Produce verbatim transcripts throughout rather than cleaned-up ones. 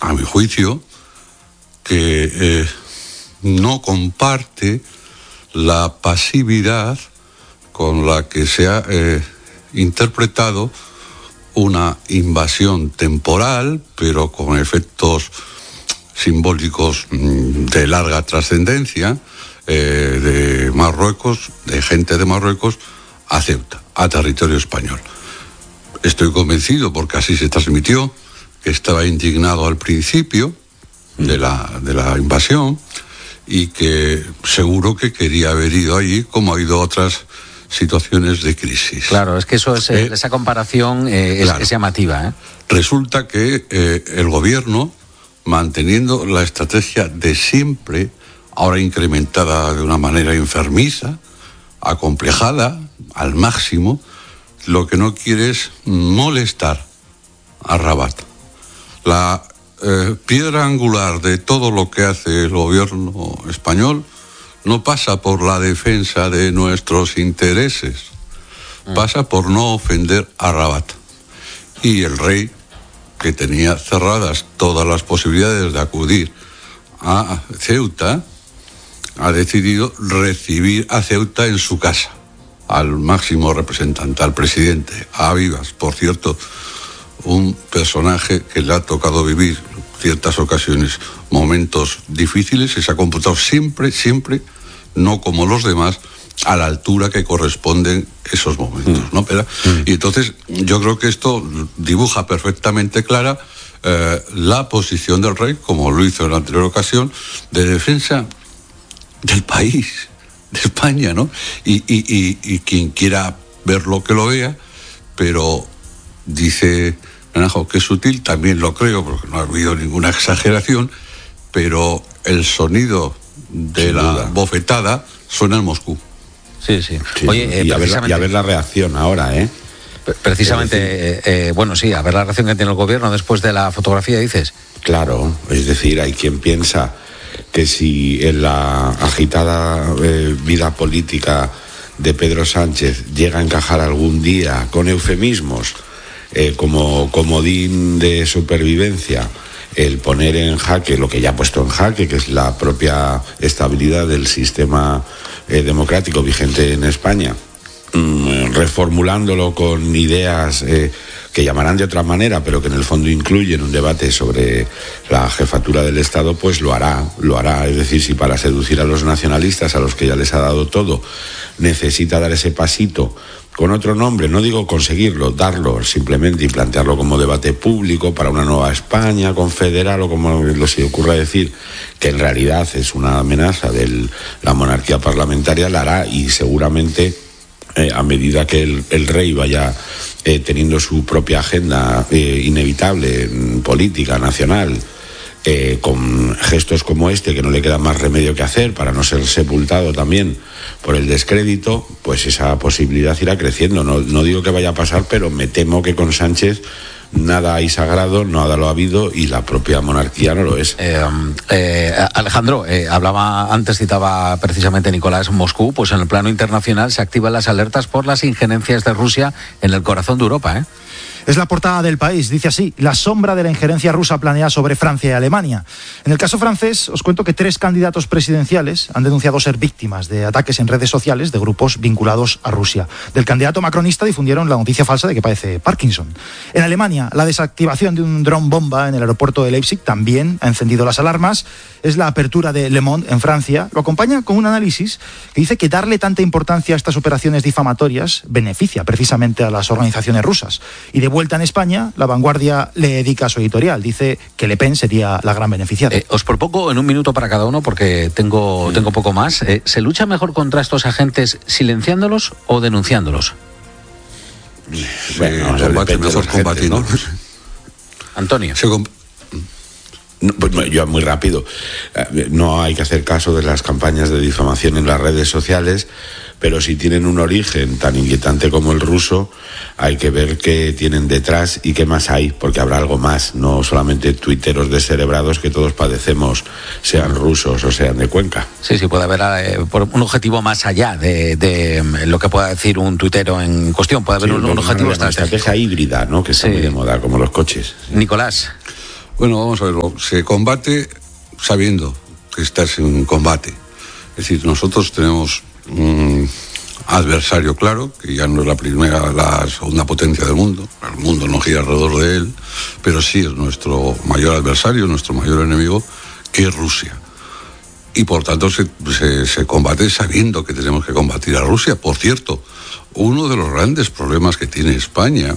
a mi juicio, que eh, no comparte la pasividad con la que se ha eh, interpretado una invasión temporal, pero con efectos simbólicos de larga trascendencia, eh, de Marruecos, de gente de Marruecos, a Ceuta, a territorio español. Estoy convencido, porque así se transmitió, que estaba indignado al principio de la, de la invasión y que seguro que quería haber ido allí, como ha ido a otras situaciones de crisis. Claro, es que eso es, eh, esa comparación eh, es, claro, es llamativa, ¿eh? Resulta que eh, el gobierno, manteniendo la estrategia de siempre, ahora incrementada de una manera enfermiza, acomplejada al máximo, lo que no quiere es molestar a Rabat. La eh, piedra angular de todo lo que hace el gobierno español no pasa por la defensa de nuestros intereses, mm. pasa por no ofender a Rabat. Y el rey, que tenía cerradas todas las posibilidades de acudir a Ceuta, ha decidido recibir a Ceuta en su casa, al máximo representante, al presidente, a Vivas, por cierto, un personaje que le ha tocado vivir ciertas ocasiones, momentos difíciles, y se ha comportado siempre, siempre, no como los demás, a la altura que corresponden esos momentos, ¿no? Pero, mm. Y entonces yo creo que esto dibuja perfectamente clara eh, la posición del rey, como lo hizo en la anterior ocasión, de defensa del país, de España, ¿no? Y, y, y, y quien quiera verlo que lo vea, pero dice Naranjo que es sutil, también lo creo, porque no ha habido ninguna exageración, pero el sonido de Sin la duda. bofetada suena en Moscú. Sí, sí. sí Oye, y, eh, a ver la, y a ver la reacción ahora, ¿eh? Precisamente, eh, eh, bueno, sí, a ver la reacción que tiene el gobierno después de la fotografía, dices. Claro, es decir, hay quien piensa que si en la agitada eh, vida política de Pedro Sánchez llega a encajar algún día con eufemismos, eh, como comodín de supervivencia, el poner en jaque lo que ya ha puesto en jaque, que es la propia estabilidad del sistema eh, democrático vigente en España, mm, reformulándolo con ideas eh, que llamarán de otra manera, pero que en el fondo incluyen un debate sobre la jefatura del Estado, pues lo hará, lo hará. Es decir, si para seducir a los nacionalistas, a los que ya les ha dado todo, necesita dar ese pasito con otro nombre, no digo conseguirlo, darlo simplemente y plantearlo como debate público para una nueva España confederal, o como lo se ocurra decir, que en realidad es una amenaza de la monarquía parlamentaria, la hará, y seguramente eh, a medida que el, el rey vaya eh, teniendo su propia agenda eh, inevitable, política, nacional, Eh, con gestos como este, que no le queda más remedio que hacer para no ser sepultado también por el descrédito, pues esa posibilidad irá creciendo. No, no digo que vaya a pasar, pero me temo que con Sánchez nada hay sagrado, nada lo ha habido, y la propia monarquía no lo es. Eh, eh, Alejandro, eh, hablaba antes, citaba precisamente Nicolás Moscú, pues en el plano internacional se activan las alertas por las injerencias de Rusia en el corazón de Europa, ¿eh? Es la portada del País, dice así: la sombra de la injerencia rusa planeada sobre Francia y Alemania. En el caso francés, os cuento que tres candidatos presidenciales han denunciado ser víctimas de ataques en redes sociales de grupos vinculados a Rusia. Del candidato macronista difundieron la noticia falsa de que padece Parkinson. En Alemania, la desactivación de un dron bomba en el aeropuerto de Leipzig también ha encendido las alarmas. Es la apertura de Le Monde en Francia. Lo acompaña con un análisis que dice que darle tanta importancia a estas operaciones difamatorias beneficia precisamente a las organizaciones rusas. Y de vuelta en España, La Vanguardia le dedica su editorial. Dice que Le Pen sería la gran beneficiada. Eh, os propongo en un minuto para cada uno, porque tengo, tengo poco más. Eh, ¿Se lucha mejor contra estos agentes silenciándolos o denunciándolos? Bueno, se combate mejor combatiendo, ¿no? Antonio. Se comp- No, pues yo muy rápido. No hay que hacer caso de las campañas de difamación en las redes sociales, pero si tienen un origen tan inquietante como el ruso, hay que ver qué tienen detrás y qué más hay, porque habrá algo más, no solamente tuiteros descerebrados que todos padecemos, sean rusos o sean de Cuenca. Sí, sí, puede haber eh, un objetivo más allá de, de lo que pueda decir un tuitero en cuestión. Puede haber sí, un, un objetivo estratégico. Una estrategia híbrida, ¿no? Que está sí. muy de moda, como los coches. Nicolás. Bueno, vamos a verlo. Se combate sabiendo que estás en combate. Es decir, nosotros tenemos un adversario claro, que ya no es la primera, la segunda potencia del mundo. El mundo no gira alrededor de él, pero sí es nuestro mayor adversario, nuestro mayor enemigo, que es Rusia. Y por tanto se, se, se combate sabiendo que tenemos que combatir a Rusia. Por cierto, uno de los grandes problemas que tiene España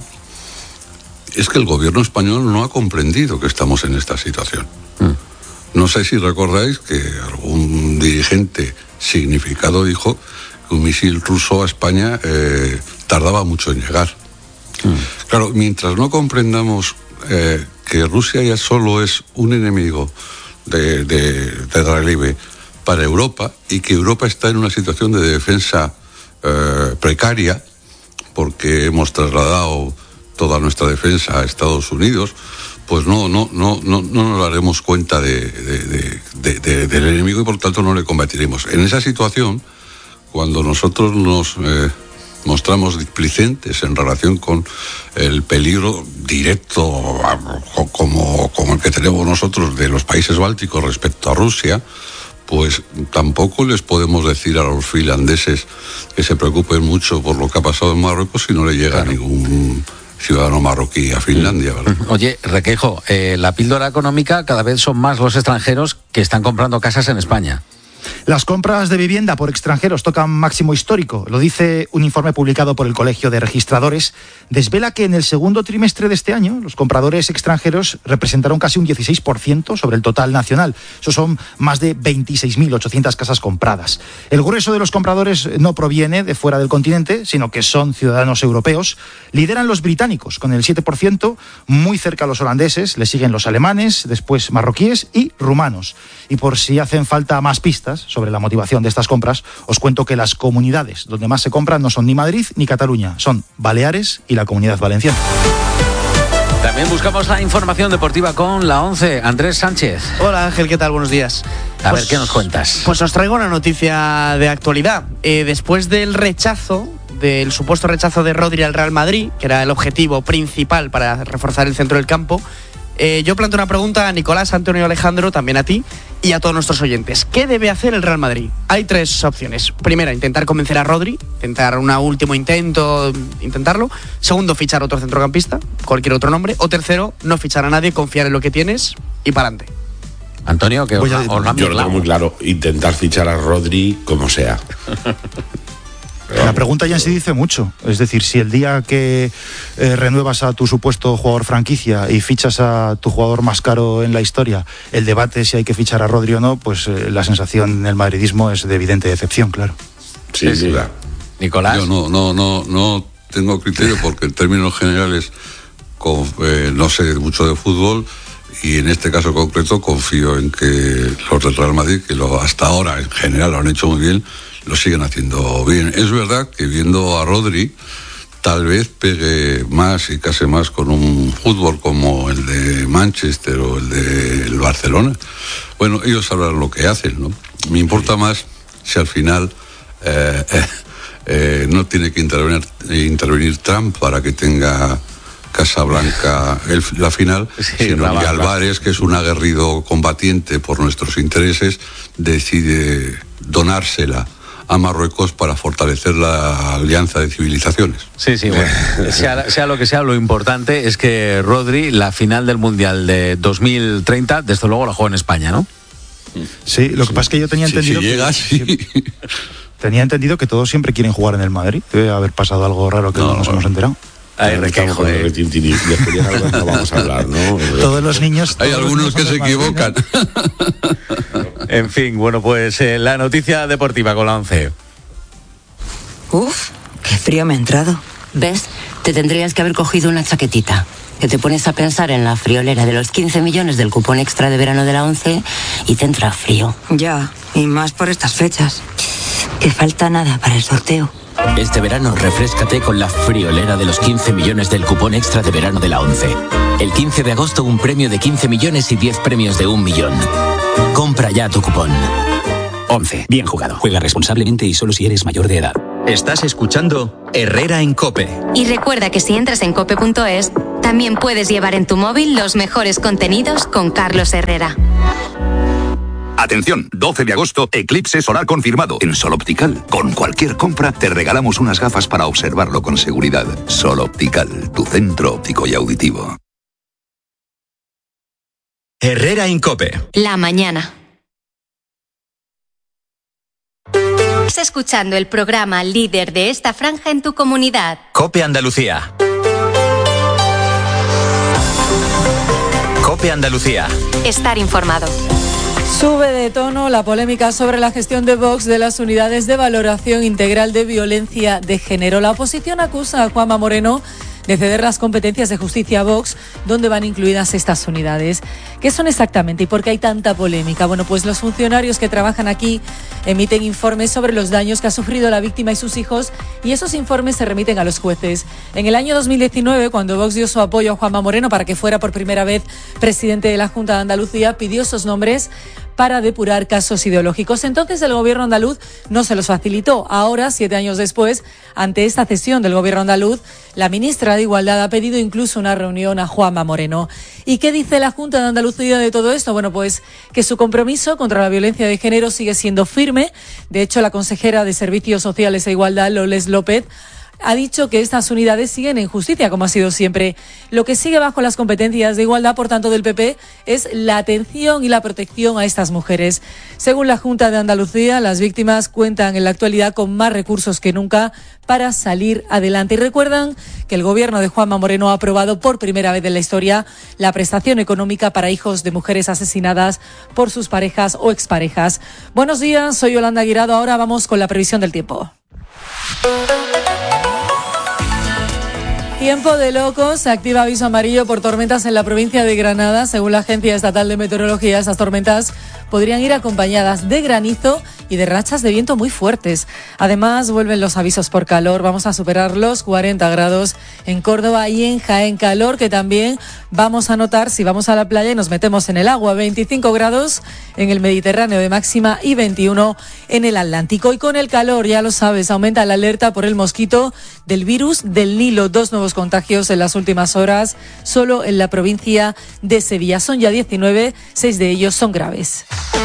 es que el gobierno español no ha comprendido que estamos en esta situación. Mm. No sé si recordáis que algún dirigente significado dijo que un misil ruso a España eh, tardaba mucho en llegar. Mm. Claro, mientras no comprendamos eh, que Rusia ya solo es un enemigo de, de, de relieve para Europa y que Europa está en una situación de defensa eh, precaria porque hemos trasladado toda nuestra defensa a Estados Unidos, pues no, no, no, no, no nos daremos cuenta de, de, de, de, de, del enemigo y por tanto no le combatiremos. En esa situación, cuando nosotros nos eh, mostramos displicentes en relación con el peligro directo como, como el que tenemos nosotros de los países bálticos respecto a Rusia, pues tampoco les podemos decir a los finlandeses que se preocupen mucho por lo que ha pasado en Marruecos si no le llega claro. ningún ciudadano marroquí a Finlandia, ¿verdad? Oye, Requeijo, eh, la píldora económica, cada vez son más los extranjeros que están comprando casas en España. Las compras de vivienda por extranjeros tocan máximo histórico. Lo dice un informe publicado por el Colegio de Registradores. Desvela que en el segundo trimestre de este año los compradores extranjeros representaron casi un dieciséis por ciento sobre el total nacional. Eso son más de veintiséis mil ochocientas casas compradas. El grueso de los compradores no proviene de fuera del continente, sino que son ciudadanos europeos. Lideran los británicos con el siete por ciento, muy cerca los holandeses, le siguen los alemanes, después marroquíes y rumanos. Y por si hacen falta más pistas sobre la motivación de estas compras, os cuento que las comunidades donde más se compran no son ni Madrid ni Cataluña, son Baleares y la Comunidad Valenciana. También buscamos la información deportiva con la once. Andrés Sánchez. Hola Ángel, ¿qué tal? Buenos días. A pues, ver, ¿qué nos cuentas? Pues os traigo una noticia de actualidad. Eh, después del rechazo, del supuesto rechazo de Rodri al Real Madrid, que era el objetivo principal para reforzar el centro del campo, Eh, yo planteo una pregunta a Nicolás, Antonio y Alejandro, también a ti y a todos nuestros oyentes. ¿Qué debe hacer el Real Madrid? Hay tres opciones. Primera, intentar convencer a Rodri, intentar un último intento, intentarlo. Segundo, fichar otro centrocampista, cualquier otro nombre. O tercero, no fichar a nadie, confiar en lo que tienes y para adelante. Antonio, que os, a, os yo lo tengo muy claro, intentar fichar a Rodri como sea. La pregunta ya en sí dice mucho. Es decir, si el día que eh, renuevas a tu supuesto jugador franquicia y fichas a tu jugador más caro en la historia, el debate si hay que fichar a Rodri o no, pues eh, la sensación en el madridismo es de evidente decepción, claro. Sí, sí, sí. Nicolás. Yo no, no, no, no tengo criterio porque en términos generales con, eh, no sé mucho de fútbol y en este caso concreto confío en que los del Real Madrid, que lo, hasta ahora en general lo han hecho muy bien, lo siguen haciendo bien. Es verdad que viendo a Rodri tal vez pegue más y case más con un fútbol como el de Manchester o el de el Barcelona. Bueno, ellos sabrán lo que hacen, ¿no? Me importa más si al final eh, eh, eh, no tiene que intervenir, intervenir Trump para que tenga Casa Blanca el, la final, sí, sino que Álvarez, que es un aguerrido combatiente por nuestros intereses, decide donársela a Marruecos para fortalecer la alianza de civilizaciones. Sí, sí, bueno, sea, sea lo que sea, lo importante es que Rodri, la final del Mundial de dos mil treinta, desde luego la juega en España, ¿no? Sí, lo que pasa es que yo tenía entendido... Si, si llega, sí. Tenía entendido que todos siempre quieren jugar en el Madrid. Debe haber pasado algo raro que no, no nos hemos enterado. Ay, Requeijo, de algo no vamos a hablar, ¿no? Todos los niños... Hay algunos que se equivocan. En fin, bueno, pues eh, la noticia deportiva con la once. Uf, qué frío me ha entrado. ¿Ves? Te tendrías que haber cogido una chaquetita. Que te pones a pensar en la friolera de los quince millones del cupón extra de verano de la once y te entra frío. Ya, y más por estas fechas. Que falta nada para el sorteo. Este verano refréscate con la friolera de los quince millones del cupón extra de verano de la once. El quince de agosto un premio de quince millones y diez premios de un millón. Compra ya tu cupón. once. Bien jugado. Juega responsablemente y solo si eres mayor de edad. Estás escuchando Herrera en COPE. Y recuerda que si entras en cope punto es, También puedes llevar en tu móvil los mejores contenidos con Carlos Herrera. Atención, doce de agosto, eclipse solar confirmado en Sol Optical. Con cualquier compra te regalamos unas gafas para observarlo con seguridad. Sol Optical, tu centro óptico y auditivo. Herrera Incope. La mañana. Estás escuchando el programa líder de esta franja en tu comunidad. Cope Andalucía. Cope Andalucía. Estar informado. Sube de tono la polémica sobre la gestión de Vox de las unidades de valoración integral de violencia de género. La oposición acusa a Juanma Moreno de ceder las competencias de justicia a Vox, donde van incluidas estas unidades. ¿Qué son exactamente y por qué hay tanta polémica? Bueno, pues los funcionarios que trabajan aquí emiten informes sobre los daños que ha sufrido la víctima y sus hijos, y esos informes se remiten a los jueces. En el año dos mil diecinueve, cuando Vox dio su apoyo a Juanma Moreno para que fuera por primera vez presidente de la Junta de Andalucía, pidió esos nombres para depurar casos ideológicos. Entonces el gobierno andaluz no se los facilitó. Ahora, siete años después, ante esta cesión del gobierno andaluz, la ministra de Igualdad ha pedido incluso una reunión a Juanma Moreno. ¿Y qué dice la Junta de Andalucía de todo esto? Bueno, pues que su compromiso contra la violencia de género sigue siendo firme. De hecho, la consejera de Servicios Sociales e Igualdad, Loles López, ha dicho que estas unidades siguen en justicia, como ha sido siempre. Lo que sigue bajo las competencias de igualdad, por tanto, del P P, es la atención y la protección a estas mujeres. Según la Junta de Andalucía, las víctimas cuentan en la actualidad con más recursos que nunca para salir adelante. Y recuerdan que el gobierno de Juanma Moreno ha aprobado por primera vez en la historia la prestación económica para hijos de mujeres asesinadas por sus parejas o exparejas. Buenos días, soy Yolanda Guirado. Ahora vamos con la previsión del tiempo. Tiempo de locos, se activa aviso amarillo por tormentas en la provincia de Granada. Según la Agencia Estatal de Meteorología, esas tormentas podrían ir acompañadas de granizo y de rachas de viento muy fuertes. Además, vuelven los avisos por calor. Vamos a superar los cuarenta grados en Córdoba y en Jaén. Calor que también vamos a notar si vamos a la playa y nos metemos en el agua. veinticinco grados en el Mediterráneo de máxima y veintiuno en el Atlántico. Y con el calor, ya lo sabes, aumenta la alerta por el mosquito del virus del Nilo. Dos nuevos contagios en las últimas horas, solo en la provincia de Sevilla. Son ya diecinueve, seis de ellos son graves.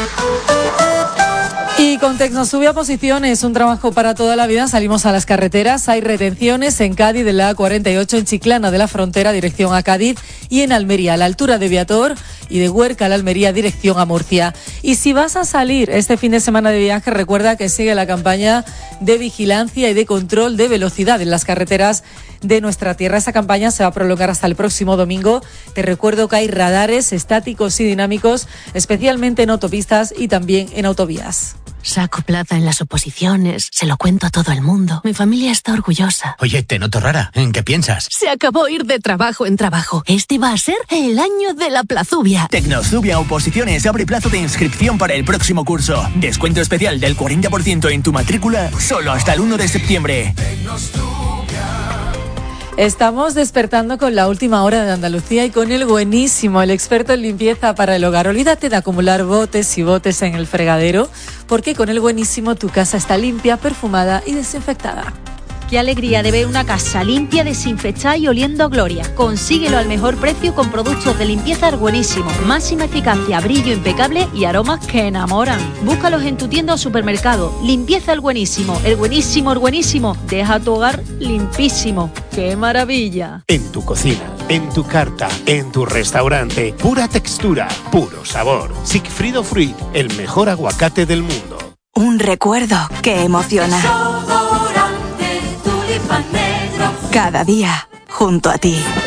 Y con Tecno sube a posiciones, un trabajo para toda la vida. Salimos a las carreteras, hay retenciones en Cádiz de la A cuarenta y ocho, en Chiclana de la Frontera, dirección a Cádiz, y en Almería, a la altura de Viator, y de Huerca a la Almería, dirección a Murcia. Y si vas a salir este fin de semana de viaje, recuerda que sigue la campaña de vigilancia y de control de velocidad en las carreteras de nuestra tierra. Esa campaña se va a prolongar hasta el próximo domingo. Te recuerdo que hay radares estáticos y dinámicos, especialmente en autopistas y también en autovías. Saco plaza en las oposiciones, se lo cuento a todo el mundo. Mi familia está orgullosa. Oye, te noto rara. ¿En qué piensas? Se acabó ir de trabajo en trabajo. Este va a ser el año de la plazubia. Tecnosubia Oposiciones abre plazo de inscripción para el próximo curso. Descuento especial del cuarenta por ciento en tu matrícula solo hasta el uno de septiembre. Estamos despertando con la última hora de Andalucía y con el buenísimo, el experto en limpieza para el hogar. Olvídate de acumular botes y botes en el fregadero, porque con el buenísimo tu casa está limpia, perfumada y desinfectada. Qué alegría de ver una casa limpia, desinfectada y oliendo a gloria. Consíguelo al mejor precio con productos de limpieza El Buenísimo. Máxima eficacia, brillo impecable y aromas que enamoran. Búscalos en tu tienda o supermercado. Limpieza El Buenísimo. El Buenísimo, El Buenísimo. Deja tu hogar limpísimo. ¡Qué maravilla! En tu cocina, en tu carta, en tu restaurante. Pura textura, puro sabor. Sigfrido Fruit, el mejor aguacate del mundo. Un recuerdo que emociona. Cada día, junto a ti.